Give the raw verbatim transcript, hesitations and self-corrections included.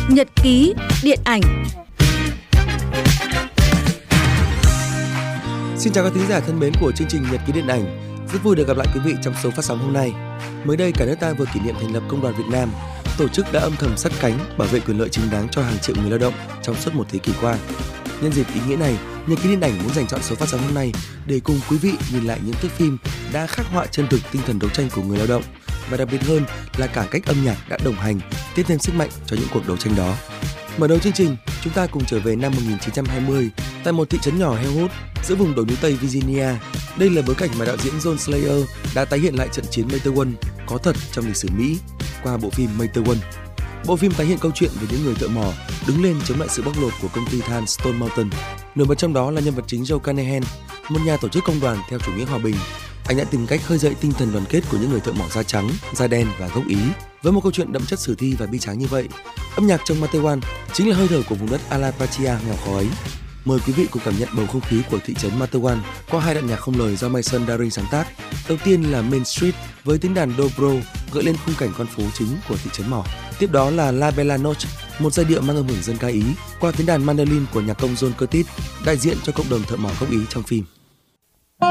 Nhật ký điện ảnh. Xin chào các thính giả thân mến của chương trình Nhật ký điện ảnh. Rất vui được gặp lại quý vị trong số phát sóng hôm nay. Mới đây cả nước ta vừa kỷ niệm thành lập Công đoàn Việt Nam, tổ chức đã âm thầm sát cánh bảo vệ quyền lợi chính đáng cho hàng triệu người lao động trong suốt một thế kỷ qua. Nhân dịp ý nghĩa này, Nhật ký điện ảnh muốn dành chọn số phát sóng hôm nay để cùng quý vị nhìn lại những thước phim đã khắc họa chân thực tinh thần đấu tranh của người lao động, và đặc biệt hơn là cả cách âm nhạc đã đồng hành, tiếp thêm sức mạnh cho những cuộc đấu tranh đó. Mở đầu chương trình, chúng ta cùng trở về năm một nghìn chín trăm hai mươi tại một thị trấn nhỏ heo hút giữa vùng đồi núi Tây Virginia. Đây là bối cảnh mà đạo diễn John Slayer đã tái hiện lại trận chiến Maytown có thật trong lịch sử Mỹ qua bộ phim Maytown. Bộ phim tái hiện câu chuyện về những người thợ mỏ đứng lên chống lại sự bóc lột của công ty than Stone Mountain. Nổi bật trong đó là nhân vật chính Joe Carnahan, một nhà tổ chức công đoàn theo chủ nghĩa hòa bình. Anh đã tìm cách khơi dậy tinh thần đoàn kết của những người thợ mỏ da trắng, da đen và gốc Ý. Với một câu chuyện đậm chất sử thi và bi tráng như vậy, âm nhạc trong Maytown chính là hơi thở của vùng đất Alapachia nghèo khó ấy. Mời quý vị cùng cảm nhận bầu không khí của thị trấn Maytown qua hai đoạn nhạc không lời do Mason Daring sáng tác. Đầu tiên là Main Street với tiếng đàn dobro gợi lên khung cảnh con phố chính của thị trấn mỏ. Tiếp đó là La Bella Noche, một giai điệu mang âm hưởng dân ca Ý qua tiếng đàn mandolin của nhạc công John Curtis, đại diện cho cộng đồng thợ mỏ gốc Ý trong phim.